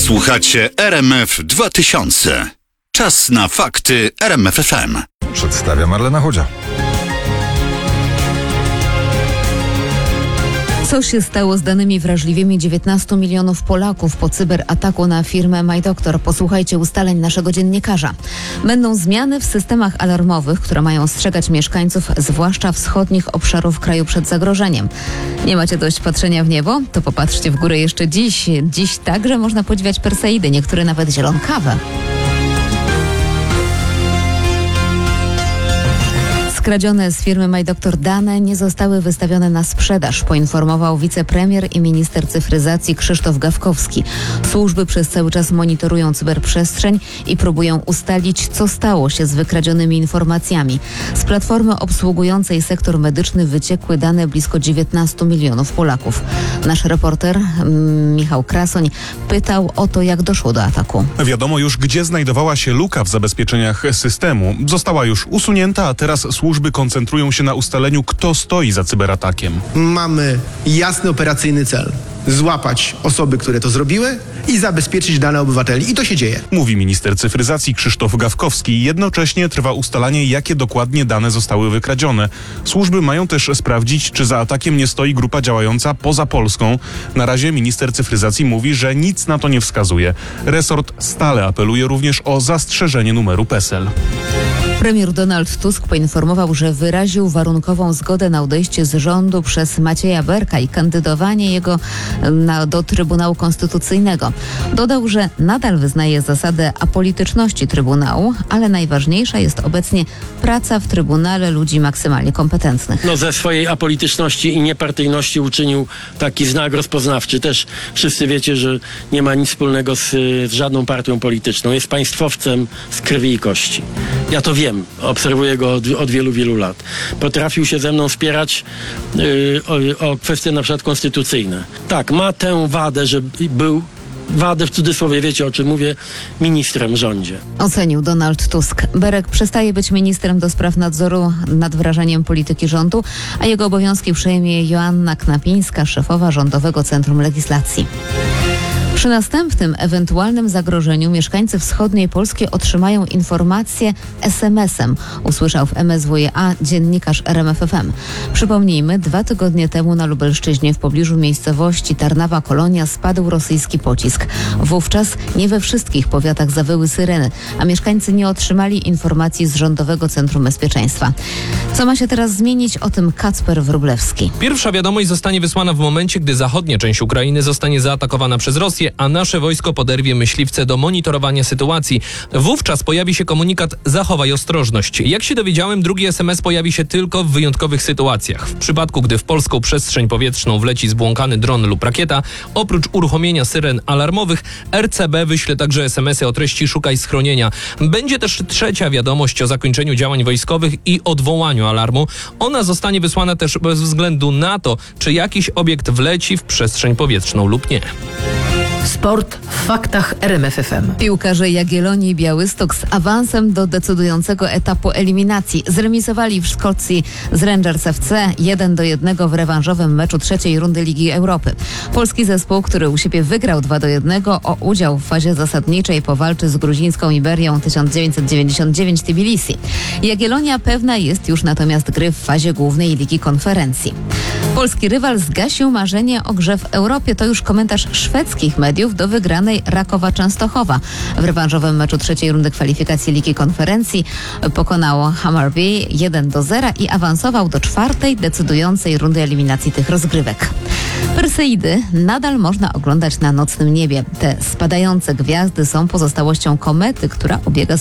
Słuchacie RMF 2000. Czas na fakty RMF FM. Przedstawia Marlena Chodzia. Co się stało z danymi wrażliwymi 19 milionów Polaków po cyberataku na firmę MyDoktor? Posłuchajcie ustaleń naszego dziennikarza. Będą zmiany w systemach alarmowych, które mają ostrzegać mieszkańców, zwłaszcza wschodnich obszarów kraju przed zagrożeniem. Nie macie dość patrzenia w niebo? To popatrzcie w górę jeszcze dziś. Dziś także można podziwiać Perseidy, niektóre nawet zielonkawę. Skradzione z firmy MyDoktor dane nie zostały wystawione na sprzedaż, poinformował wicepremier i minister cyfryzacji Krzysztof Gawkowski. Służby przez cały czas monitorują cyberprzestrzeń i próbują ustalić, co stało się z wykradzionymi informacjami. Z platformy obsługującej sektor medyczny wyciekły dane blisko 19 milionów Polaków. Nasz reporter Michał Krasoń pytał o to, jak doszło do ataku. Wiadomo już, gdzie znajdowała się luka w zabezpieczeniach systemu. Została już usunięta, a teraz służby koncentrują się na ustaleniu, kto stoi za cyberatakiem. Mamy jasny operacyjny cel. Złapać osoby, które to zrobiły i zabezpieczyć dane obywateli. I to się dzieje. Mówi minister cyfryzacji Krzysztof Gawkowski. Jednocześnie trwa ustalanie, jakie dokładnie dane zostały wykradzione. Służby mają też sprawdzić, czy za atakiem nie stoi grupa działająca poza Polską. Na razie minister cyfryzacji mówi, że nic na to nie wskazuje. Resort stale apeluje również o zastrzeżenie numeru PESEL. Premier Donald Tusk poinformował, że wyraził warunkową zgodę na odejście z rządu przez Macieja Berka i kandydowanie jego do Trybunału Konstytucyjnego. Dodał, że nadal wyznaje zasadę apolityczności Trybunału, ale najważniejsza jest obecnie praca w Trybunale ludzi maksymalnie kompetentnych. Ze swojej apolityczności i niepartyjności uczynił taki znak rozpoznawczy. Też wszyscy wiecie, że nie ma nic wspólnego z żadną partią polityczną. Jest państwowcem z krwi i kości. Ja to wiem. Obserwuję go od wielu, wielu lat. Potrafił się ze mną spierać o kwestie na przykład konstytucyjne. Tak, ma tę wadę, że był, wadę w cudzysłowie, wiecie o czym mówię, ministrem w rządzie. Ocenił Donald Tusk. Berek przestaje być ministrem do spraw nadzoru nad wdrażaniem polityki rządu, a jego obowiązki przejmie Joanna Knapińska, szefowa Rządowego Centrum Legislacji. Przy następnym ewentualnym zagrożeniu mieszkańcy wschodniej Polski otrzymają informację SMS-em, usłyszał w MSWiA dziennikarz RMF FM. Przypomnijmy, 2 tygodnie temu na Lubelszczyźnie w pobliżu miejscowości Tarnawa Kolonia spadł rosyjski pocisk. Wówczas nie we wszystkich powiatach zawyły syreny, a mieszkańcy nie otrzymali informacji z Rządowego Centrum Bezpieczeństwa. Co ma się teraz zmienić? O tym Kacper Wróblewski. Pierwsza wiadomość zostanie wysłana w momencie, gdy zachodnia część Ukrainy zostanie zaatakowana przez Rosję, a nasze wojsko poderwie myśliwce do monitorowania sytuacji. Wówczas pojawi się komunikat „Zachowaj ostrożność”. Jak się dowiedziałem, drugi SMS pojawi się tylko w wyjątkowych sytuacjach. W przypadku, gdy w polską przestrzeń powietrzną wleci zbłąkany dron lub rakieta, oprócz uruchomienia syren alarmowych, RCB wyśle także SMS-y o treści „Szukaj schronienia”. Będzie też trzecia wiadomość o zakończeniu działań wojskowych i odwołaniu alarmu. Ona zostanie wysłana też bez względu na to, czy jakiś obiekt wleci w przestrzeń powietrzną lub nie. Sport w faktach RMF FM. Piłkarze Jagiellonii i Białystok z awansem do decydującego etapu eliminacji zremisowali w Szkocji z Rangers FC 1-1 w rewanżowym meczu trzeciej rundy Ligi Europy. Polski zespół, który u siebie wygrał 2-1, o udział w fazie zasadniczej powalczy z gruzińską Iberią 1999 Tbilisi. Jagiellonia pewna jest już natomiast gry w fazie głównej Ligi Konferencji. Polski rywal zgasił marzenie o grze w Europie. To już komentarz szwedzkich mediów do wygranej Rakowa Częstochowa. W rewanżowym meczu trzeciej rundy kwalifikacji Ligi Konferencji pokonało Hammarby 1-0 i awansował do czwartej decydującej rundy eliminacji tych rozgrywek. Perseidy nadal można oglądać na nocnym niebie. Te spadające gwiazdy są pozostałością komety, która obiega